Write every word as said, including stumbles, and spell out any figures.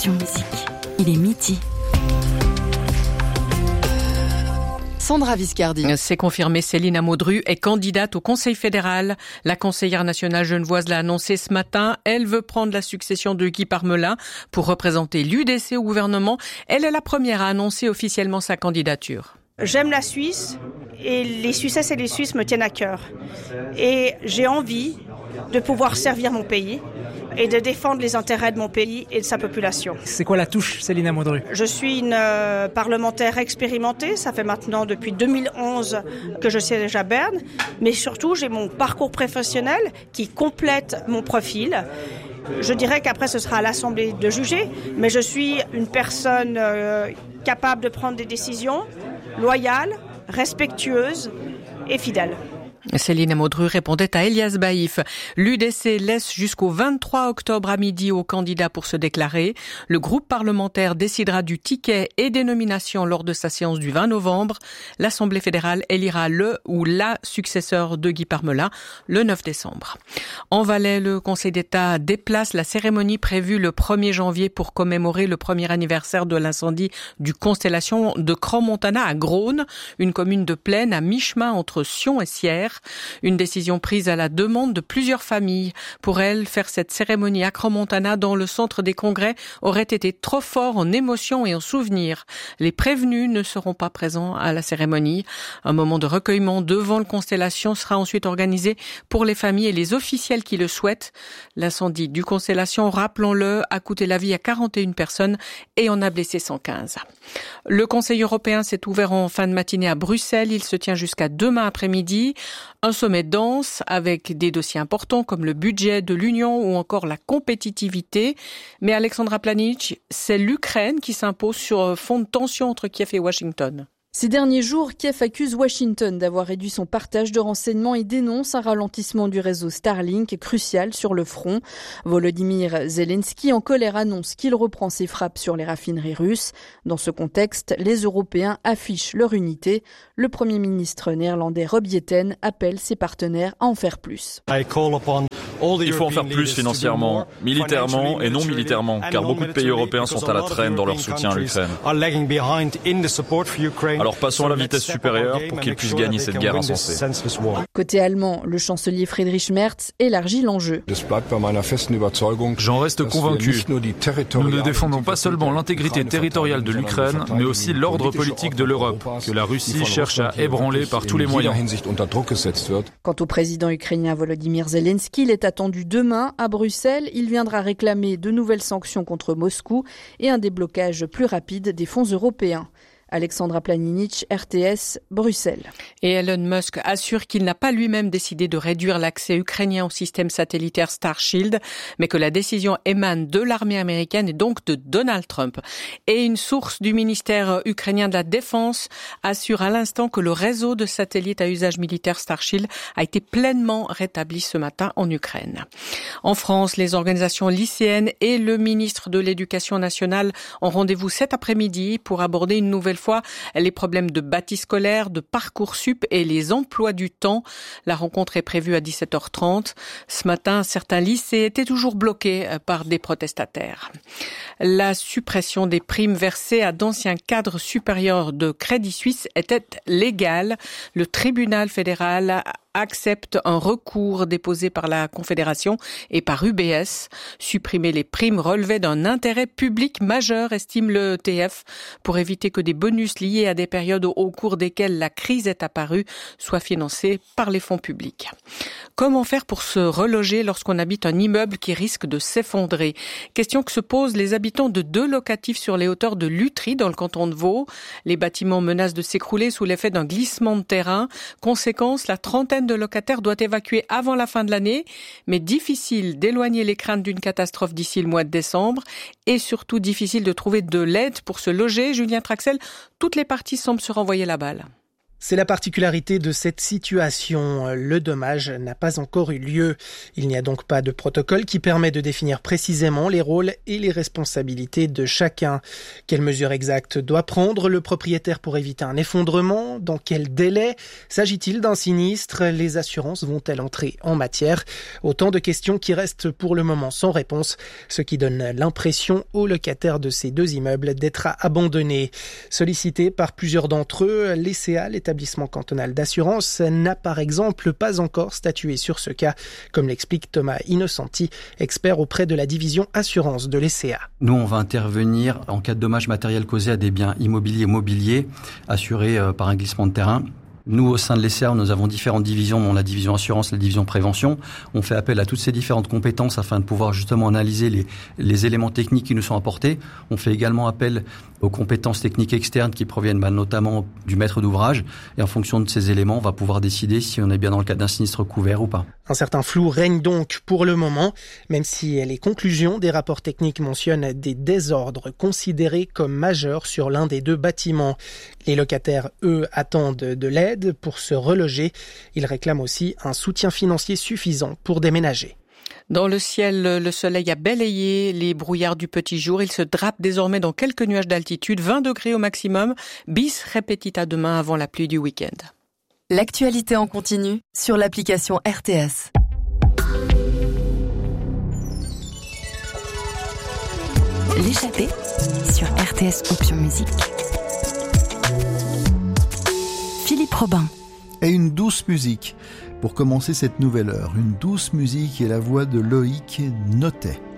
Passion Musique. Il est midi. Sandra Viscardi. C'est confirmé, Céline Amodru est candidate au Conseil fédéral. La conseillère nationale genevoise l'a annoncé ce matin. Elle veut prendre la succession de Guy Parmelin pour représenter l'U D C au gouvernement. Elle est la première à annoncer officiellement sa candidature. J'aime la Suisse et les Suissesses et les Suisses me tiennent à cœur. Et j'ai envie de pouvoir servir mon pays et de défendre les intérêts de mon pays et de sa population. C'est quoi la touche, Céline Amodru ? Je suis une euh, parlementaire expérimentée, ça fait maintenant depuis deux mille onze que je siège à Berne, mais surtout j'ai mon parcours professionnel qui complète mon profil. Je dirais qu'après ce sera à l'Assemblée de juger, mais je suis une personne euh, capable de prendre des décisions loyales, respectueuses et fidèles. Céline Amodru répondait à Elias Baïf. L'U D C laisse jusqu'au vingt-trois octobre à midi aux candidats pour se déclarer. Le groupe parlementaire décidera du ticket et des nominations lors de sa séance du vingt novembre. L'Assemblée fédérale élira le ou la successeur de Guy Parmelin le neuf décembre. En Valais, le Conseil d'État déplace la cérémonie prévue le premier janvier pour commémorer le premier anniversaire de l'incendie du Constellation de Crans-Montana à Grones, une commune de plaine à mi-chemin entre Sion et Sierre. Une décision prise à la demande de plusieurs familles. Pour elles, faire cette cérémonie à Crans-Montana dans le centre des congrès aurait été trop fort en émotion et en souvenirs. Les prévenus ne seront pas présents à la cérémonie. Un moment de recueillement devant le Constellation sera ensuite organisé pour les familles et les officiels qui le souhaitent. L'incendie du Constellation, rappelons-le, a coûté la vie à quarante et une personnes et en a blessé cent quinze. Le Conseil européen s'est ouvert en fin de matinée à Bruxelles. Il se tient jusqu'à demain après-midi. Un sommet dense avec des dossiers importants comme le budget de l'Union ou encore la compétitivité. Mais Alexandra Planic, c'est l'Ukraine qui s'impose sur fond de tension entre Kiev et Washington. Ces derniers jours, Kiev accuse Washington d'avoir réduit son partage de renseignements et dénonce un ralentissement du réseau Starlink crucial sur le front. Volodymyr Zelensky, en colère, annonce qu'il reprend ses frappes sur les raffineries russes. Dans ce contexte, les Européens affichent leur unité. Le Premier ministre néerlandais Rob Jetten appelle ses partenaires à en faire plus. Il faut en faire plus financièrement, militairement et non militairement, car beaucoup de pays européens sont à la traîne dans leur soutien à l'Ukraine. Alors passons à la vitesse supérieure pour qu'ils puissent gagner cette guerre insensée. Côté allemand, le chancelier Friedrich Merz élargit l'enjeu. J'en reste convaincu. Nous ne défendons pas seulement l'intégrité territoriale de l'Ukraine, mais aussi l'ordre politique de l'Europe, que la Russie cherche à ébranler par tous les moyens. Quant au président ukrainien Volodymyr Zelensky, il est attendu demain à Bruxelles. Il viendra réclamer de nouvelles sanctions contre Moscou et un déblocage plus rapide des fonds européens. Alexandra Planinic, R T S, Bruxelles. Et Elon Musk assure qu'il n'a pas lui-même décidé de réduire l'accès ukrainien au système satellitaire Starshield, mais que la décision émane de l'armée américaine et donc de Donald Trump. Et une source du ministère ukrainien de la Défense assure à l'instant que le réseau de satellites à usage militaire Starshield a été pleinement rétabli ce matin en Ukraine. En France, les organisations lycéennes et le ministre de l'Éducation nationale ont rendez-vous cet après-midi pour aborder une nouvelle fois les problèmes de bâti scolaire, de Parcoursup et les emplois du temps. La rencontre est prévue à dix-sept heures trente. Ce matin, certains lycées étaient toujours bloqués par des protestataires. La suppression des primes versées à d'anciens cadres supérieurs de Crédit Suisse était légale. Le tribunal fédéral accepte un recours déposé par la Confédération et par U B S. Supprimer les primes relevait d'un intérêt public majeur, estime le T F, pour éviter que des bonus liés à des périodes au cours desquelles la crise est apparue soient financés par les fonds publics. Comment faire pour se reloger lorsqu'on habite un immeuble qui risque de s'effondrer? Question que se posent les habitants de deux locatifs sur les hauteurs de Lutry, dans le canton de Vaud. Les bâtiments menacent de s'écrouler sous l'effet d'un glissement de terrain. Conséquence, la trentaine de locataires doit évacuer avant la fin de l'année, mais difficile d'éloigner les craintes d'une catastrophe d'ici le mois de décembre et surtout difficile de trouver de l'aide pour se loger. Julien Traxel, toutes les parties semblent se renvoyer la balle. C'est la particularité de cette situation. Le dommage n'a pas encore eu lieu. Il n'y a donc pas de protocole qui permet de définir précisément les rôles et les responsabilités de chacun. Quelles mesures exactes doit prendre le propriétaire pour éviter un effondrement? Dans quel délai? S'agit-il d'un sinistre? Les assurances vont-elles entrer en matière? Autant de questions qui restent pour le moment sans réponse, ce qui donne l'impression aux locataires de ces deux immeubles d'être abandonnés. Sollicités par plusieurs d'entre eux, l'E C A, l'établissement cantonal d'assurance, n'a par exemple pas encore statué sur ce cas, comme l'explique Thomas Innocenti, expert auprès de la division assurance de l'E C A. Nous, on va intervenir en cas de dommages matériels causés à des biens immobiliers et mobiliers assurés par un glissement de terrain. Nous, au sein de l'E C A, nous avons différentes divisions, dont la division assurance, la division prévention. On fait appel à toutes ces différentes compétences afin de pouvoir justement analyser les, les éléments techniques qui nous sont apportés. On fait également appel aux compétences techniques externes qui proviennent bah, notamment du maître d'ouvrage. Et en fonction de ces éléments, on va pouvoir décider si on est bien dans le cadre d'un sinistre couvert ou pas. Un certain flou règne donc pour le moment, même si les conclusions des rapports techniques mentionnent des désordres considérés comme majeurs sur l'un des deux bâtiments. Les locataires, eux, attendent de l'aide pour se reloger. Ils réclament aussi un soutien financier suffisant pour déménager. Dans le ciel, le soleil a balayé les brouillards du petit jour. Il se drape désormais dans quelques nuages d'altitude, vingt degrés au maximum. Bis repetita demain avant la pluie du week-end. L'actualité en continu sur l'application R T S. L'échappée sur R T S Option Musique. Philippe Robin. Et une douce musique pour commencer cette nouvelle heure. Une douce musique et la voix de Loïc Notet.